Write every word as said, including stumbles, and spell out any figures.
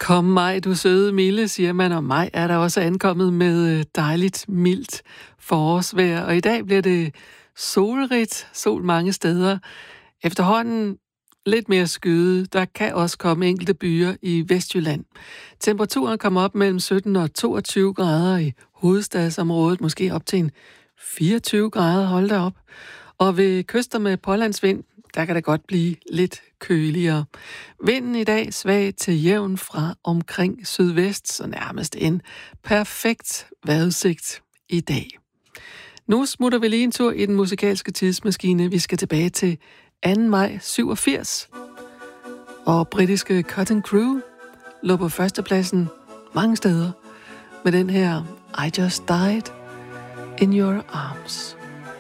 Kom mig, du søde milde, siger man, og mig er der også ankommet med dejligt, mildt forårsvejr. Og i dag bliver det solrigt, sol mange steder. Efterhånden lidt mere skyde. Der kan også komme enkelte byer i Vestjylland. Temperaturen kommer op mellem sytten og toogtyve grader i hovedstadsområdet, måske op til en fireogtyve grader, hold da op. Og ved kyster med pålandsvind, der kan det godt blive lidt køligere. Vinden i dag svag til jævn fra omkring sydvest, så nærmest en perfekt vejrudsigt i dag. Nu smutter vi lige en tur i den musikalske tidsmaskine. Vi skal tilbage til anden maj syvogfirs. Og britiske Cotton Crew lå på førstepladsen mange steder med den her I Just Died in Your Arms.